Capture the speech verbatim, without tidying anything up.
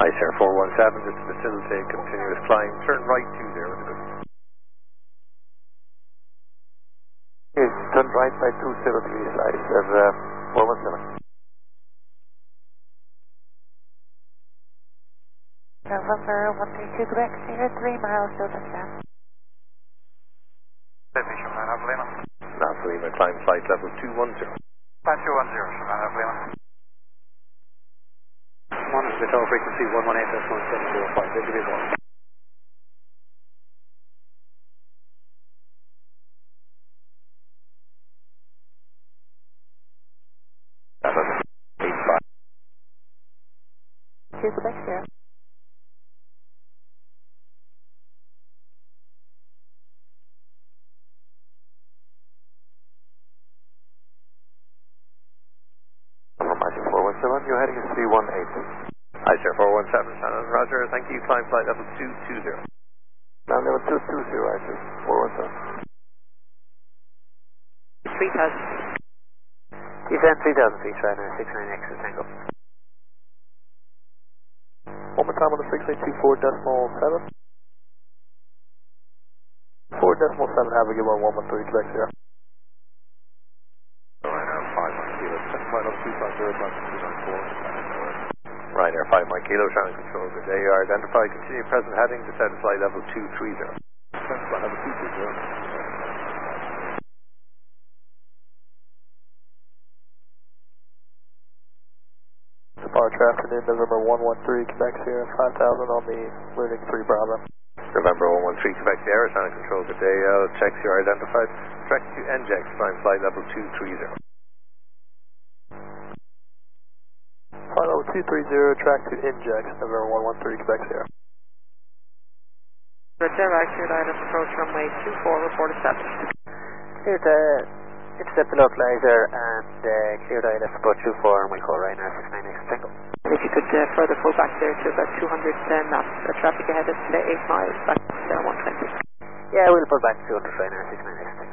Hi, sir, four one seven, just to facilitate continuous climb. Turn right two zero with a good. Yes, turn right by two zero three, I said uh, four one seven. November one three two Quebec, zero three miles, Delta Staff. Savannah Lima. Nav Lima, climb flight level two one zero. Five two one zero, Savannah Lima. One is the total frequency one one eight dash one seven zero five, degree one. seven eight five. two Quebec, zero. Compromising four one seven, your heading is three one eight. Hi, sir, four one seven, Shannon, roger, thank you, climb flight level two two zero. Now level two two zero, I said four one seven. three thousand. Descend three thousand feet, right now, six nine X is Tango. One more time on the six eight two four decimal seven. four decimal seven, have a good one, one one three, Quebec zero. Ryanair five Mike Kilo, Flight level two five zero, Boston two nine four. Ryanair five Mike Kilo, Shannon Control, good day, you are identified, continue present heading, descend flight level two three zero. Flight level two three zero. Departure afternoon, November one one three, Quebec Sierra, five thousand on the Lunik three Bravo. November one one three, Quebec Sierra, Shannon Control, good day, uh, checks you are identified, track to N J X, climb flight level two three zero. Flight level two three zero, track to Injex, November one one three, Quebec Sierra. Roger, accurate item approach runway two four, report established. Cleared uh, intercept below laser and uh, cleared I L F approach two four, and we'll call Ryanair six nine X Tango. If you could uh, further pull back there to about two hundred uh, knots, uh, traffic ahead is today eight miles, back to uh, one twenty. Yeah, we'll pull back to two hundred Ryanair six nine X Tango.